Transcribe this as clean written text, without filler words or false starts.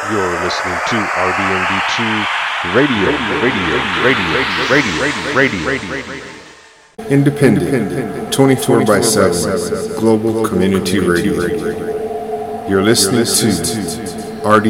You're listening to RDMD2 Radio. Independent, 24 by 7, Global Community Radio. You're listening to RD